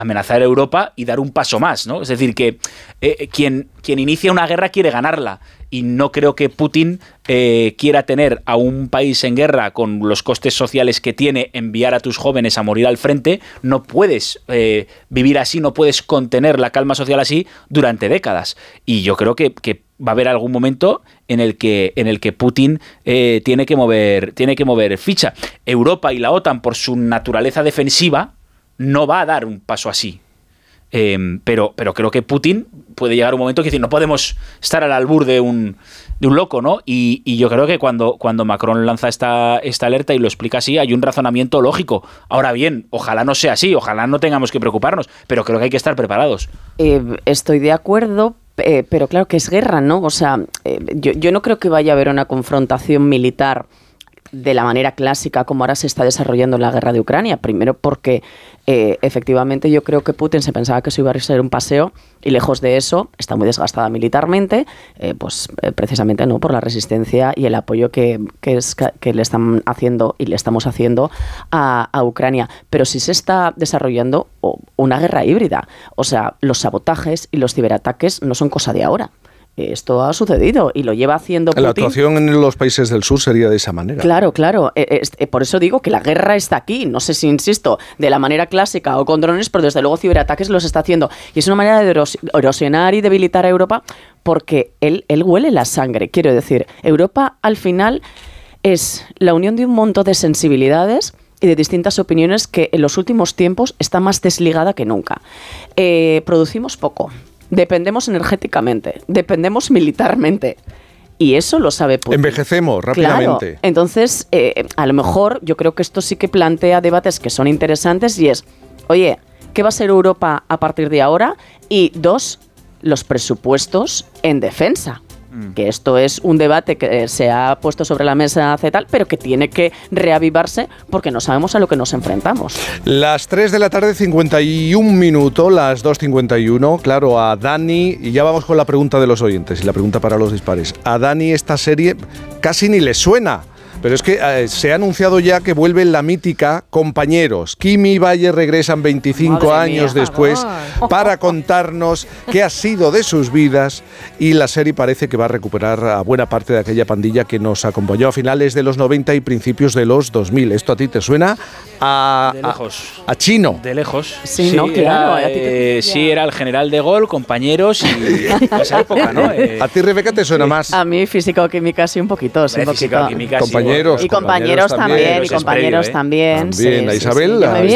amenazar a Europa y dar un paso más, ¿no? Es decir, que quien inicia una guerra quiere ganarla, y no creo que Putin quiera tener a un país en guerra con los costes sociales que tiene, enviar a tus jóvenes a morir al frente. No puedes vivir así, no puedes contener la calma social así durante décadas. Y yo creo que va a haber algún momento en el que Putin tiene que mover ficha. Europa y la OTAN, por su naturaleza defensiva, no va a dar un paso así. Pero creo que Putin puede llegar un momento que decir, no podemos estar al albur de un loco, ¿no? Y yo creo que cuando Macron lanza esta alerta y lo explica así, hay un razonamiento lógico. Ahora bien, ojalá no sea así, ojalá no tengamos que preocuparnos, pero creo que hay que estar preparados. Estoy de acuerdo, pero claro que es guerra, ¿no? O sea, yo no creo que vaya a haber una confrontación militar de la manera clásica como ahora se está desarrollando la guerra de Ucrania. Primero porque efectivamente yo creo que Putin se pensaba que eso iba a ser un paseo, y lejos de eso está muy desgastada militarmente, precisamente no por la resistencia y el apoyo que le están haciendo y le estamos haciendo a Ucrania. Pero sí se está desarrollando una guerra híbrida. O sea, los sabotajes y los ciberataques no son cosa de ahora. Esto ha sucedido y lo lleva haciendo Putin. La actuación en los países del sur sería de esa manera. Claro. Por eso digo que la guerra está aquí. No sé si, insisto, de la manera clásica o con drones, pero desde luego ciberataques los está haciendo. Y es una manera de erosionar y debilitar a Europa, porque él huele la sangre. Quiero decir, Europa al final es la unión de un montón de sensibilidades y de distintas opiniones que en los últimos tiempos está más desligada que nunca. Producimos poco. Dependemos energéticamente, dependemos militarmente. Y eso lo sabe Putin. Envejecemos rápidamente. Claro. Entonces, a lo mejor yo creo que esto sí que plantea debates que son interesantes, y es, oye, ¿qué va a ser Europa a partir de ahora? Y 2, los presupuestos en defensa. Que esto es un debate que se ha puesto sobre la mesa hace tal, pero que tiene que reavivarse porque no sabemos a lo que nos enfrentamos. Las 3 de la tarde, 51 minutos, las 2:51. Claro, a Dani, y ya vamos con la pregunta de los oyentes y la pregunta para los dispares. A Dani esta serie casi ni le suena. Pero es que se ha anunciado ya que vuelve la mítica Compañeros. Kimi y Valle regresan 25 años después para contarnos qué ha sido de sus vidas, y la serie parece que va a recuperar a buena parte de aquella pandilla que nos acompañó a finales de los 90 y principios de los 2000. ¿Esto a ti te suena? De lejos. A chino. De lejos. Sí, no, claro. Sí, era el general de Gaulle, Compañeros y esa época, ¿no? ¿A ti, Rebeca, te suena más? A mí físico-química sí un poquito. Físico-química sí. Y compañeros también, y compañeros también. También, a Isabel.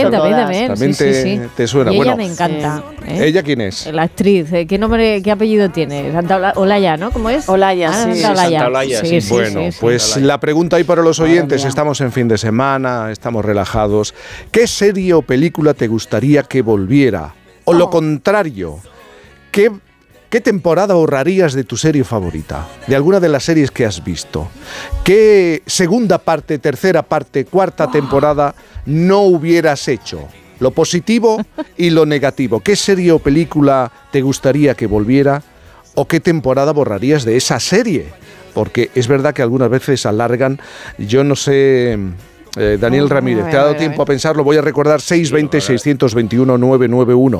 También te suena. Y bueno, ella me encanta. ¿Ella quién es? La actriz. ¿Qué apellido tiene? Santa Olaya, ¿no? ¿Cómo es? Olaya, sí. Santa Olaya, sí. Bueno, pues la pregunta ahí para los oyentes. Estamos en fin de semana, estamos relajados. ¿Qué serie o película te gustaría que volviera? O lo contrario, ¿qué temporada ahorrarías de tu serie favorita? De alguna de las series que has visto. ¿Qué segunda parte, tercera parte, cuarta temporada no hubieras hecho? Lo positivo y lo negativo. ¿Qué serie o película te gustaría que volviera? ¿O qué temporada borrarías de esa serie? Porque es verdad que algunas veces alargan. Yo no sé... Daniel Ramírez, ¿te ha dado tiempo a pensarlo? Voy a recordar 620-621-991.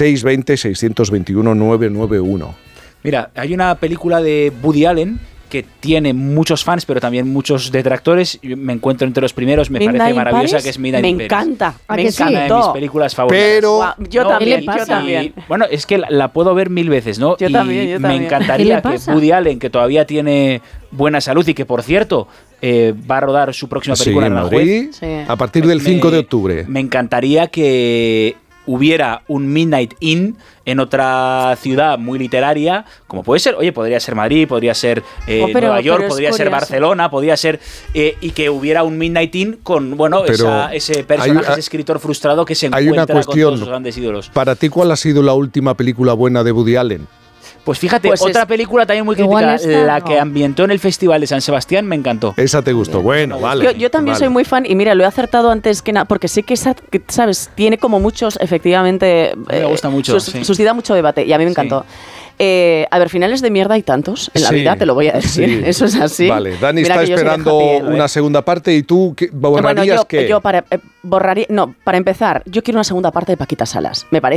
620-621-991. Mira, hay una película de Woody Allen que tiene muchos fans, pero también muchos detractores. Yo me encuentro entre los primeros, me parece maravillosa, que es Midnight in Paris. Me encanta, me encantó. Una de mis películas favoritas. Pero yo también. Bueno, es que la puedo ver 1000 veces, ¿no? Yo también. Me encantaría que Woody Allen, que todavía tiene buena salud y que, por cierto, va a rodar su próxima película en Madrid a partir del 5 de octubre. Me encantaría que hubiera un Midnight Inn en otra ciudad muy literaria, como puede ser, podría ser Madrid, podría ser Nueva York, podría ser Barcelona, podría ser, y que hubiera un Midnight Inn con, ese personaje, ese escritor frustrado que se encuentra con todos sus grandes ídolos. Para ti, ¿cuál ha sido la última película buena de Woody Allen? Pues fíjate, Pues otra película también muy Igual crítica, esta la no. que ambientó en el Festival de San Sebastián, me encantó. Esa te gustó. Bueno, vale. Yo también vale. soy muy fan y mira, lo he acertado antes que nada, porque sí que, ¿sabes? Tiene como muchos, efectivamente, Me gusta mucho, sí. suscita mucho debate y a mí me encantó. A ver, finales de mierda hay tantos en la Sí, vida, te lo voy a decir. sí. Eso es así. Vale, Dani Mira está que yo soy de esperando happy end. una segunda parte y tú borrarías Bueno, qué. yo para borraría, no, para empezar, yo quiero una segunda parte de Paquita Salas. Me parece